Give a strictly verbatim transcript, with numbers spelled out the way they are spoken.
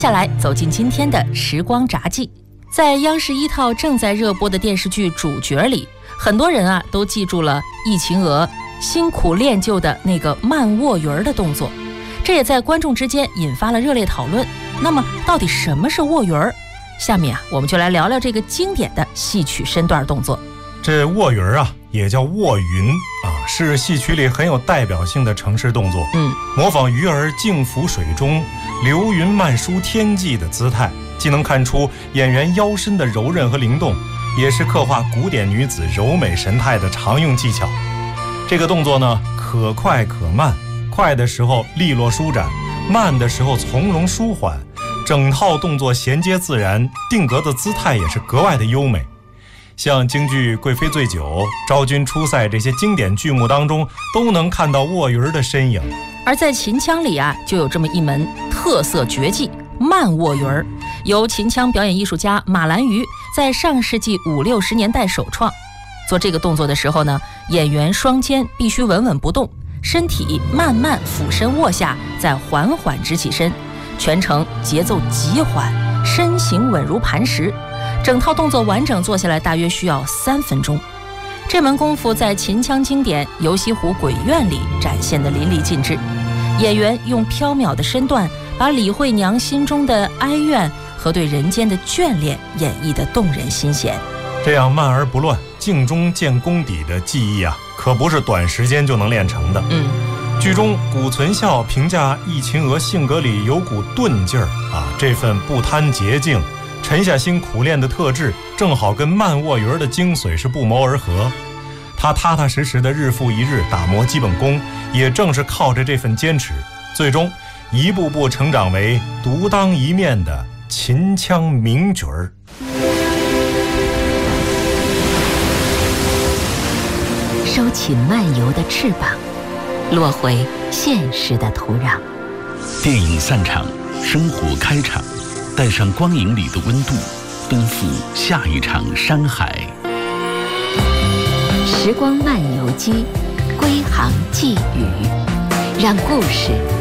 接下来走进今天的时光札记。在央视一套正在热播的电视剧主角里，很多人啊都记住了易勤娥辛苦练就的那个慢卧鱼儿的动作，这也在观众之间引发了热烈讨论。那么到底什么是卧鱼儿？下面啊我们就来聊聊这个经典的戏曲身段动作。 这卧鱼儿啊也叫卧云啊，是戏曲里很有代表性的程式动作， 嗯， 模仿鱼儿静浮水中流云漫舒天际的姿态，既能看出演员腰身的柔韧和灵动，也是刻画古典女子柔美神态的常用技巧。这个动作呢可快可慢，快的时候利落舒展，慢的时候从容舒缓，整套动作衔接自然，定格的姿态也是格外的优美。像京剧《贵妃醉酒》、《昭君出塞》这些经典剧目当中，都能看到卧鱼儿的身影。 而在秦腔里啊，就有这么一门特色绝技慢卧鱼儿，由秦腔表演艺术家马兰瑜在上世纪五六十年代首创。做这个动作的时候呢，演员双肩必须稳稳不动，身体慢慢俯身卧下，再缓缓直起身，全程节奏极缓，身形稳如磐石。整套动作完整做下来大约需要三分钟。这门功夫在秦腔经典《游西湖鬼怨》里展现得淋漓尽致。演员用飘渺的身段，把李惠娘心中的哀怨和对人间的眷恋演绎得动人心弦。 这样慢而不乱、静中见功底的技艺啊，可不是短时间就能练成的。 嗯， 剧中古存孝评价易勤娥性格里有股钝劲儿啊，这份不贪捷径、沉下心苦练的特质，正好跟慢卧鱼儿的精髓是不谋而合。他踏踏实实的日复一日打磨基本功，也正是靠着这份坚持，最终一步步成长为独当一面的秦腔名角儿。 收起漫游的翅膀，落回现实的土壤。 电影散场，生活开场，带上光影里的温度，奔赴下一场山海。 时光漫游记，归航寄语，让故事